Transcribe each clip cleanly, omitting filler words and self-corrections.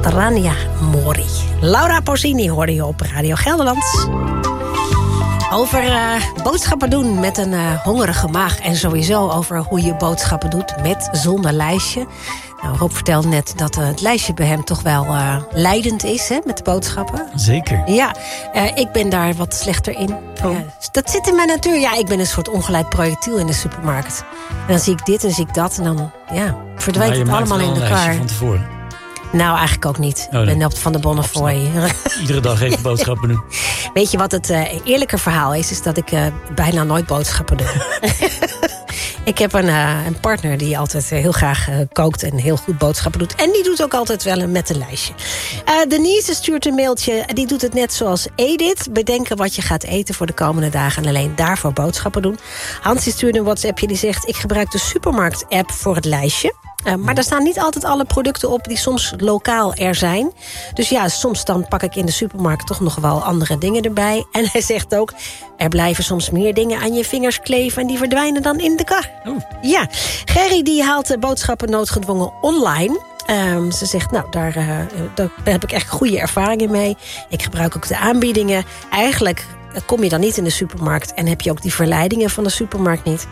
Strania Mori. Laura Pausini hoorde je op Radio Gelderland. Over boodschappen doen met een hongerige maag. En sowieso over hoe je boodschappen doet met zonder lijstje. Nou, Rob vertelde net dat het lijstje bij hem toch wel leidend is, hè, met de boodschappen. Zeker. Ja, ik ben daar wat slechter in. Oh. Dat zit in mijn natuur. Ja, ik ben een soort ongeleid projectiel in de supermarkt. En dan zie ik dit en zie ik dat. En dan verdwijnt het allemaal in de kar. Van tevoren. Nou, eigenlijk ook niet. Ik ben op Van de Bonnefoy. Iedere dag even boodschappen doen. Weet je wat het eerlijke verhaal is dat ik bijna nooit boodschappen doe. Ik heb een partner die altijd heel graag kookt en heel goed boodschappen doet. En die doet ook altijd wel een met een lijstje. Denise stuurt een mailtje. Die doet het net zoals Edith. Bedenken wat je gaat eten voor de komende dagen. En alleen daarvoor boodschappen doen. Hansie stuurt een WhatsAppje die zegt: ik gebruik de supermarkt-app voor het lijstje. Maar daar staan niet altijd alle producten op die soms lokaal er zijn. Dus ja, soms dan pak ik in de supermarkt toch nog wel andere dingen erbij. En hij zegt ook: er blijven soms meer dingen aan je vingers kleven en die verdwijnen dan in de kar. Ja, Gerry die haalt boodschappen noodgedwongen online. Ze zegt, nou, daar heb ik echt goede ervaringen mee. Ik gebruik ook de aanbiedingen. Eigenlijk kom je dan niet in de supermarkt en heb je ook die verleidingen van de supermarkt niet.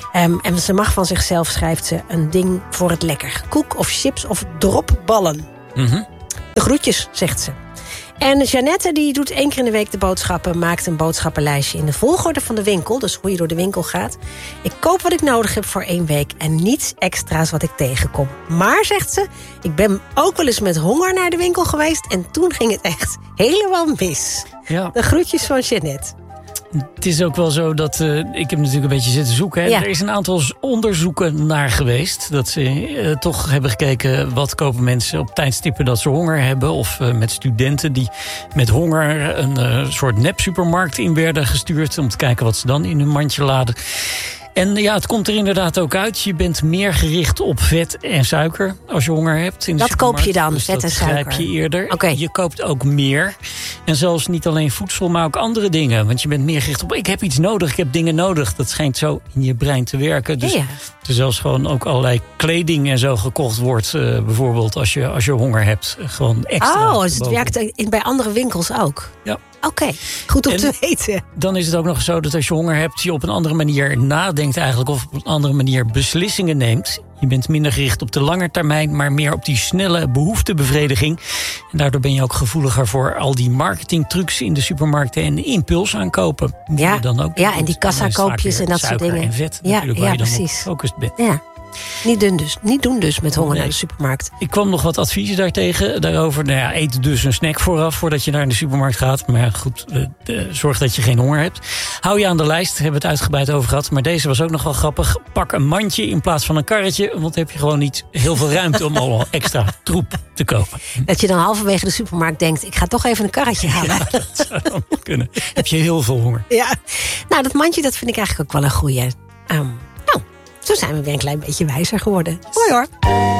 En ze mag van zichzelf, schrijft ze, een ding voor het lekker. Koek of chips of dropballen. Mm-hmm. De groetjes, zegt ze. En Jeannette die doet 1 keer in de week de boodschappen. Maakt een boodschappenlijstje in de volgorde van de winkel. Dus hoe je door de winkel gaat. Ik koop wat ik nodig heb voor 1 week. En niets extra's wat ik tegenkom. Maar, zegt ze, ik ben ook wel eens met honger naar de winkel geweest. En toen ging het echt helemaal mis. Ja. De groetjes van Jeannette. Het is ook wel zo dat ik heb natuurlijk een beetje zitten zoeken. Hè? Ja. Er is een aantal onderzoeken naar geweest. Dat ze toch hebben gekeken wat kopen mensen op tijdstippen dat ze honger hebben. Of met studenten die met honger een soort nepsupermarkt in werden gestuurd. Om te kijken wat ze dan in hun mandje laden. En ja, het komt er inderdaad ook uit. Je bent meer gericht op vet en suiker als je honger hebt. In de dat koop je dan, dus vet en suiker? Dat grijp je eerder. Okay. Je koopt ook meer. En zelfs niet alleen voedsel, maar ook andere dingen. Want je bent meer gericht op, ik heb iets nodig, ik heb dingen nodig. Dat schijnt zo in je brein te werken. Dus er zelfs gewoon ook allerlei kleding en zo gekocht wordt. Bijvoorbeeld als je honger hebt. Gewoon extra. Oh, dus het werkt bij andere winkels ook? Ja. Oké, goed om te weten. Dan is het ook nog zo dat als je honger hebt, je op een andere manier nadenkt eigenlijk, of op een andere manier beslissingen neemt. Je bent minder gericht op de lange termijn, maar meer op die snelle behoeftebevrediging. En daardoor ben je ook gevoeliger voor al die marketingtrucs in de supermarkten en impuls aankopen. Die je dan ook en die kassakoopjes en dat soort dingen. En vet natuurlijk, waar je dan op gefocust bent. Ja. Niet doen dus met honger naar de supermarkt. Ik kwam nog wat adviezen daarover. Nou ja, eet dus een snack voordat je naar de supermarkt gaat. Maar goed, zorg dat je geen honger hebt. Hou je aan de lijst, hebben we het uitgebreid over gehad. Maar deze was ook nog wel grappig. Pak een mandje in plaats van een karretje. Want dan heb je gewoon niet heel veel ruimte om allemaal extra troep te kopen. Dat je dan halverwege de supermarkt denkt, ik ga toch even een karretje halen. Ja, dat zou dan kunnen. Heb je heel veel honger. Ja, nou dat mandje dat vind ik eigenlijk ook wel een goeie. Zo zijn we weer een klein beetje wijzer geworden. Hoi hoor.